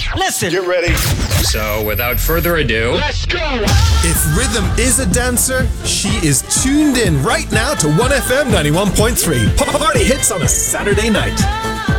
Listen. Get ready. So, without further ado, Let's go. If rhythm is a dancer, she is tuned in right now to 1FM 91.3. Party hits on a Saturday night.